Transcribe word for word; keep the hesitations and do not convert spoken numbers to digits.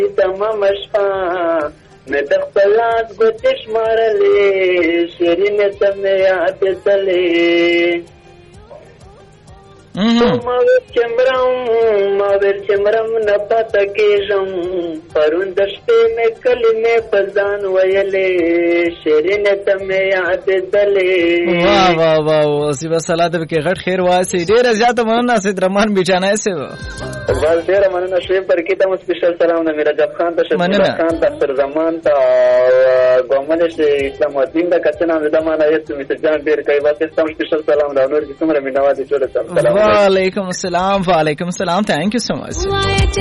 تمام شپه مې د خپل لاس ګوتې شمارلې شیرینې ته مې یاد تللې ما ویل چې مرم ما ویل چې مرم نه پاته کېږم پرون د شپې مې کلمې په ځان ویلې شیرینې ته مې یاد تللې. واه واه واه وسیبه سلاد به کې غټ خیر واسي. ډېره زیاته مننه سید رحمان بیچانه سه بس ډېره مننه شوی پر کې ته مو سپیشل سلام نه میرا جب خان ته شکر خان ته سر زمان ته ګومل شي اسلام الدین د کتنه د مانه یې ته میته جان ډېر کوي واسه تم سپیشل سلام دا نور چې څومره مینواد جوړه سلام. وعلیکم السلام. وعلیکم السلام. Thank you so much.